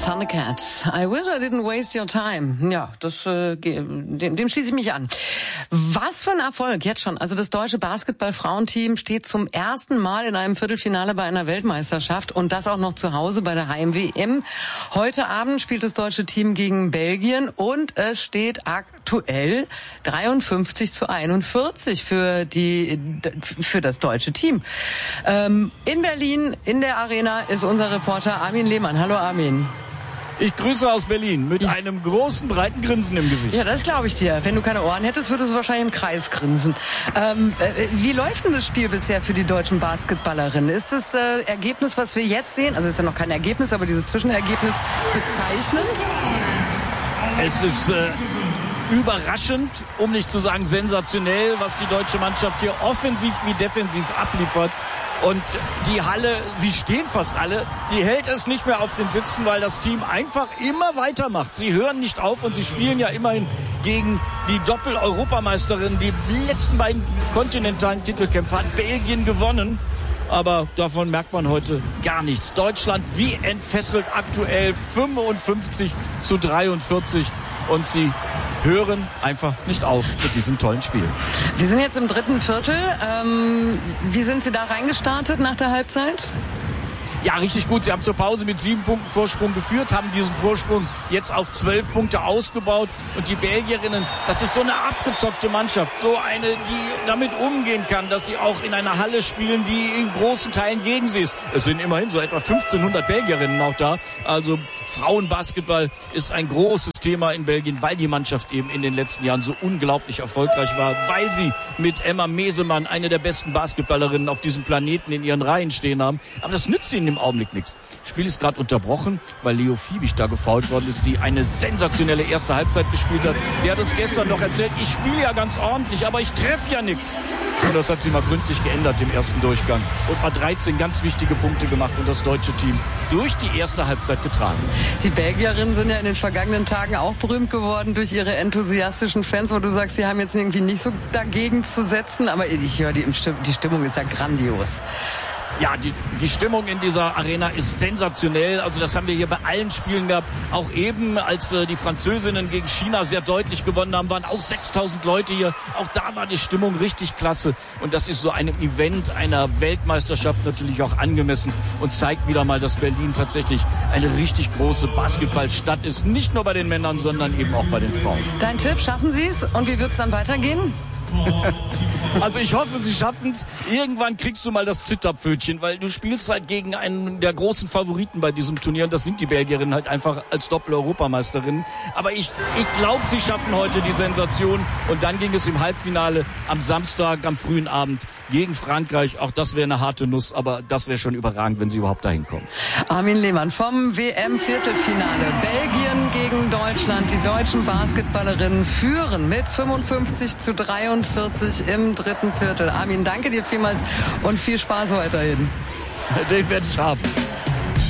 Thundercat. I wish I didn't waste your time. Ja, dem schließe ich mich an. Was für ein Erfolg jetzt schon. Also das deutsche Basketball-Frauenteam steht zum ersten Mal in einem Viertelfinale bei einer Weltmeisterschaft und das auch noch zu Hause bei der Heim-WM. Heute Abend spielt das deutsche Team gegen Belgien und es steht aktuell 53-41 für das deutsche Team. In Berlin, in der Arena, ist unser Reporter Armin Lehmann. Hallo Armin. Ich grüße aus Berlin mit einem großen, breiten Grinsen im Gesicht. Ja, das glaube ich dir. Wenn du keine Ohren hättest, würdest du wahrscheinlich im Kreis grinsen. Wie läuft denn das Spiel bisher für die deutschen Basketballerinnen? Ist das Ergebnis, was wir jetzt sehen, also ist ja noch kein Ergebnis, aber dieses Zwischenergebnis bezeichnend? Es ist überraschend, um nicht zu sagen sensationell, was die deutsche Mannschaft hier offensiv wie defensiv abliefert. Und die Halle, sie stehen fast alle, die hält es nicht mehr auf den Sitzen, weil das Team einfach immer weitermacht. Sie hören nicht auf und sie spielen ja immerhin gegen die Doppel-Europameisterin. Die letzten beiden kontinentalen Titelkämpfe hat Belgien gewonnen. Aber davon merkt man heute gar nichts. Deutschland wie entfesselt aktuell 55-43 und sie hören einfach nicht auf mit diesem tollen Spiel. Wir sind jetzt im dritten Viertel. Wie sind Sie da reingestartet nach der Halbzeit? Ja, richtig gut. Sie haben zur Pause mit 7 Punkten Vorsprung geführt, haben diesen Vorsprung jetzt auf 12 Punkte ausgebaut. Und die Belgierinnen, das ist so eine abgezockte Mannschaft, so eine, die damit umgehen kann, dass sie auch in einer Halle spielen, die in großen Teilen gegen sie ist. Es sind immerhin so etwa 1500 Belgierinnen auch da. Also Frauenbasketball ist ein großes Thema in Belgien, weil die Mannschaft eben in den letzten Jahren so unglaublich erfolgreich war, weil sie mit Emma Mesemann eine der besten Basketballerinnen auf diesem Planeten in ihren Reihen stehen haben. Aber das nützt ihnen im Augenblick nichts. Das Spiel ist gerade unterbrochen, weil Leo Fiebig da gefoult worden ist, die eine sensationelle erste Halbzeit gespielt hat. Der hat uns gestern noch erzählt, ich spiele ja ganz ordentlich, aber ich treffe ja nichts. Und das hat sie mal gründlich geändert im ersten Durchgang. Und mal 13 ganz wichtige Punkte gemacht und das deutsche Team durch die erste Halbzeit getragen. Die Belgierinnen sind ja in den vergangenen Tagen auch berühmt geworden durch ihre enthusiastischen Fans, wo du sagst, sie haben jetzt irgendwie nicht so dagegen zu setzen, aber ich höre, die Stimmung ist ja grandios. Ja, die Stimmung in dieser Arena ist sensationell. Also das haben wir hier bei allen Spielen gehabt. Auch eben, als die Französinnen gegen China sehr deutlich gewonnen haben, waren auch 6000 Leute hier. Auch da war die Stimmung richtig klasse. Und das ist so einem Event einer Weltmeisterschaft natürlich auch angemessen und zeigt wieder mal, dass Berlin tatsächlich eine richtig große Basketballstadt ist. Nicht nur bei den Männern, sondern eben auch bei den Frauen. Dein Tipp, schaffen Sie es? Und wie wird es dann weitergehen? Also ich hoffe, sie schaffen es. Irgendwann kriegst du mal das Zitterpfötchen, weil du spielst halt gegen einen der großen Favoriten bei diesem Turnier. Und das sind die Belgierinnen halt einfach als Doppel-Europameisterinnen. Aber ich glaube, sie schaffen heute die Sensation. Und dann ging es im Halbfinale am Samstag, am frühen Abend gegen Frankreich. Auch das wäre eine harte Nuss, aber das wäre schon überragend, wenn sie überhaupt dahin kommen. Armin Lehmann vom WM-Viertelfinale. Belgien gegen Deutschland. Die deutschen Basketballerinnen führen mit 55-43 im dritten Viertel. Armin, danke dir vielmals und viel Spaß weiterhin. Den werde ich haben.